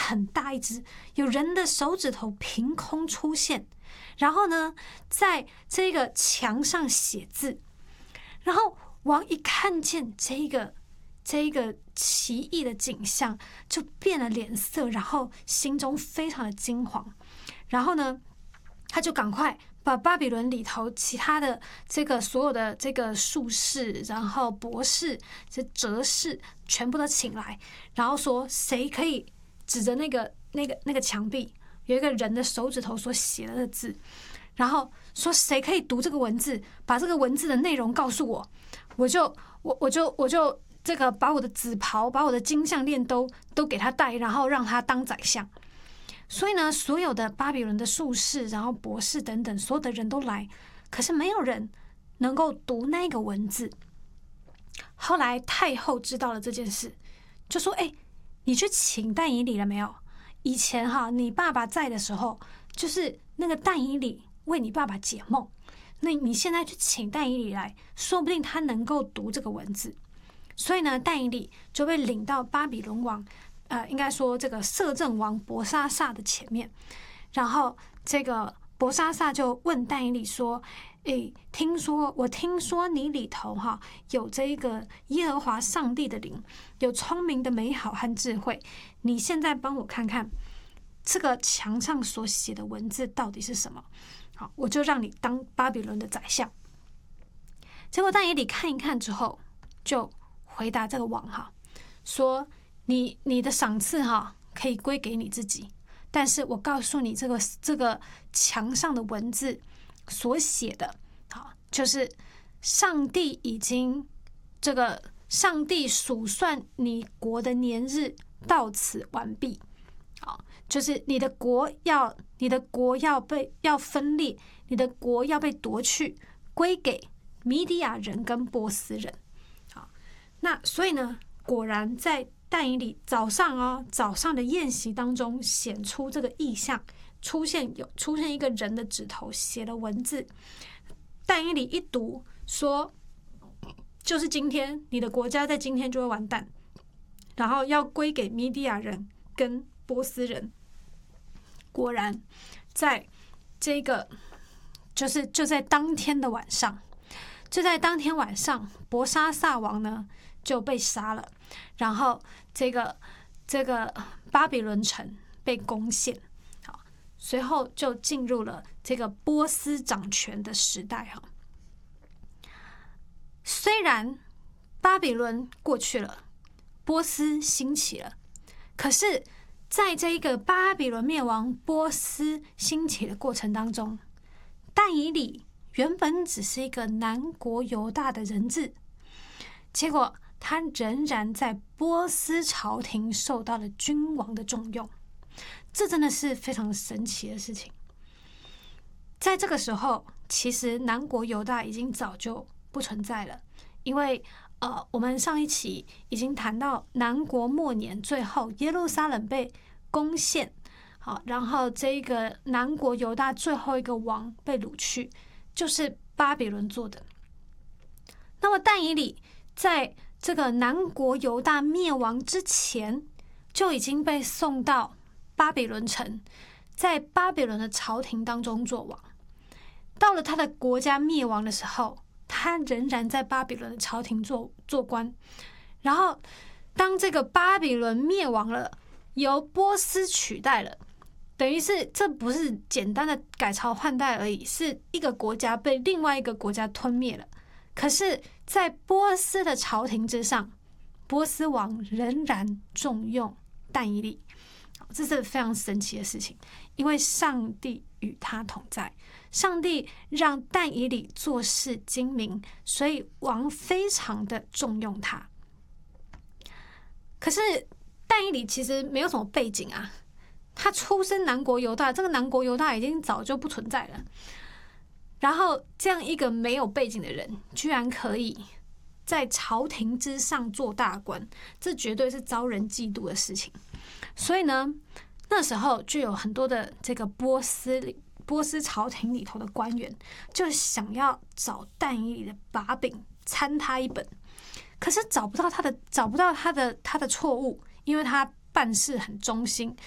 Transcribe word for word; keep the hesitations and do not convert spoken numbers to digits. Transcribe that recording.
很大一只，有人的手指头凭空出现，然后呢，在这个墙上写字。然后王一看见这个这个奇异的景象，就变了脸色，然后心中非常的惊惶。然后呢，他就赶快把巴比伦里头其他的这个所有的这个术士，然后博士、这哲士全部都请来，然后说谁可以指着那个那个那个墙壁有一个人的手指头所写的字，然后说谁可以读这个文字，把这个文字的内容告诉我，我就我我就我就这个把我的紫袍、把我的金项链都都给他戴，然后让他当宰相。所以呢，所有的巴比伦的术士，然后博士等等，所有的人都来，可是没有人能够读那个文字。后来太后知道了这件事，就说：“哎，你去请但以理了没有？以前哈，你爸爸在的时候，就是那个但以理为你爸爸解梦。那你现在去请但以理来，说不定他能够读这个文字。”所以呢，但以理就被领到巴比伦王。呃，应该说这个摄政王伯沙撒的前面，然后这个伯沙撒就问但以理说：“诶，听说我听说你里头哈有这一个耶和华上帝的灵，有聪明的美好和智慧，你现在帮我看看这个墙上所写的文字到底是什么？好，我就让你当巴比伦的宰相。”结果但以理看一看之后，就回答这个王哈说。你你的赏赐哈可以归给你自己，但是我告诉你，这个这个墙上的文字所写的，好，就是上帝已经这个上帝数算你国的年日到此完毕，好，就是你的国要你的国要被要分裂，你的国要被夺去，归给米底亚人跟波斯人，好，那所以呢，果然在但以理早上哦，早上的宴席当中显出这个异象，出现有出现一个人的指头写了文字。但以理一读说，就是今天你的国家在今天就会完蛋，然后要归给米底亚人跟波斯人。果然，在这个就是就在当天的晚上，就在当天晚上，伯沙撒王呢就被杀了。然后这个这个巴比伦城被攻陷，好，随后就进入了这个波斯掌权的时代哈。虽然巴比伦过去了，波斯兴起了，可是在这一个巴比伦灭亡、波斯兴起的过程当中，但以理原本只是一个南国犹大的人质，结果他仍然在波斯朝廷受到了君王的重用，这真的是非常神奇的事情。在这个时候，其实南国犹大已经早就不存在了，因为呃，我们上一期已经谈到南国末年，最后耶路撒冷被攻陷，好，然后这个南国犹大最后一个王被掳去，就是巴比伦做的。那么但以理在这个南国犹大灭亡之前，就已经被送到巴比伦城，在巴比伦的朝廷当中做王。到了他的国家灭亡的时候，他仍然在巴比伦的朝廷做做官。然后，当这个巴比伦灭亡了，由波斯取代了，等于是这不是简单的改朝换代而已，是一个国家被另外一个国家吞灭了。可是，在波斯的朝廷之上，波斯王仍然重用但以理，这是非常神奇的事情，因为上帝与他同在，上帝让但以理做事精明，所以王非常的重用他。可是但以理其实没有什么背景啊，他出身南国犹大，这个南国犹大已经早就不存在了。然后这样一个没有背景的人，居然可以在朝廷之上做大官，这绝对是遭人嫉妒的事情。所以呢，那时候就有很多的这个波斯波斯朝廷里头的官员，就想要找但以理的把柄，参他一本。可是找不到他的找不到他的他的错误，因为他办事很忠心，